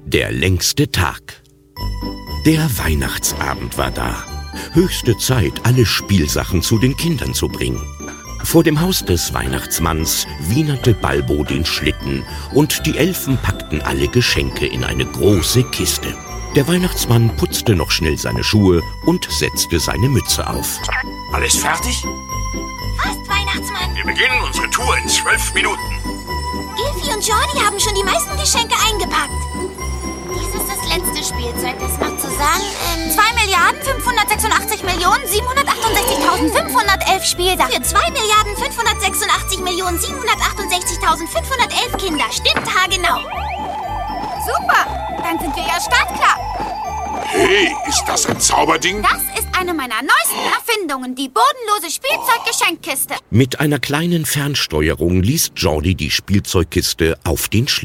Der längste Tag. Der Weihnachtsabend war da. Höchste Zeit, alle Spielsachen zu den Kindern zu bringen. Vor dem Haus des Weihnachtsmanns wienerte Balbo den Schlitten und die Elfen packten alle Geschenke in eine große Kiste. Der Weihnachtsmann putzte noch schnell seine Schuhe und setzte seine Mütze auf. Alles fertig? Fast, Weihnachtsmann. Wir beginnen unsere Tour in 12 Minuten. Elfi und Jordi haben schon die meisten Geschenke eingepackt. Dies ist das letzte Spielzeug. Das macht zusammen 2.586.768.511 Spielsachen. Für 2.586.768.511 Kinder. Stimmt haargenau. Super, dann sind wir ja startklar. Hey, ist das ein Zauberding? Das ist eine meiner neuesten Erfindungen, die bodenlose Spielzeuggeschenkkiste. Mit einer kleinen Fernsteuerung ließ Jordi die Spielzeugkiste auf den Schlitten.